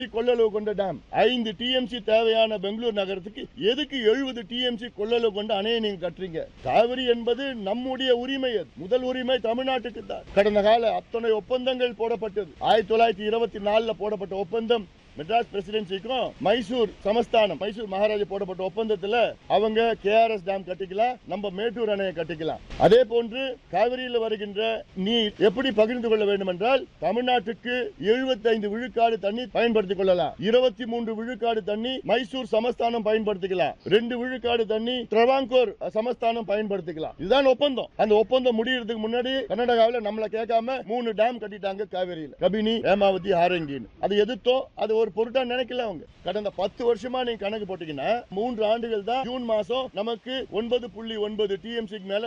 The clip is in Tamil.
கொள்ளளவு கொண்ட டேம் 5 டிஎம்சி தேவையான பெங்களூர் நகரத்துக்கு எதுக்கு 70 டிஎம்சி கொள்ளளவு கொண்ட அணையை நீங்க கட்டுறீங்க? காவிரி என்பது நம்முடைய உரிமை, முதல் உரிமை தமிழ்நாட்டுக்கு தான். கடந்த கால அத்தனை ஒப்பந்தங்கள் போடப்பட்டது. 1924 போடப்பட்ட ஒப்பந்தம் மெட்ராஸ் பிரசிடென்சிக்கும் மைசூர் சமஸ்தானம் மைசூர் மகாராஜா போடப்பட்ட ஒப்பந்தத்தில் அவங்க கேஆர்எஸ் டேம் கட்டிக்கலாம், நம்ம மேட்டூர் அணையை கட்டிக்கலாம். அதே போன்று காவிரியில் வருகின்ற நீர் எப்படி பகிர்ந்து கொள்ள வேண்டும் என்றால் தமிழ்நாட்டுக்கு 75 விழுக்காடு தண்ணி பயன்படுத்திக் கொள்ளலாம், 23 விழுக்காடு தண்ணி மைசூர் சமஸ்தானம் பயன்படுத்திக்கலாம், 2 விழுக்காடு தண்ணி ட்ரவாங்கூர் சமஸ்தானம் பயன்படுத்திக்கலாம். இதுதான் ஒப்பந்தம். அந்த ஒப்பந்தம் முடியறதுக்கு முன்னாடி கர்நாடகாவில் நம்மளை கேட்காம 3 டேம் கட்டிட்டாங்க காவிரியில், கபினி, ஹேமாவதி, ஹாரங்கின்னு. அது எதிர்த்தோம், அது ஒரு பொருட்டா நினைக்கல அவங்க. கடந்த 10 வருஷமா நீங்க கணக்கு போட்டீங்கன்னா 3 ஆண்டுகள் தான் ஜூன் மாசம் நமக்கு 9.9 டிஎம்சிக்கு மேல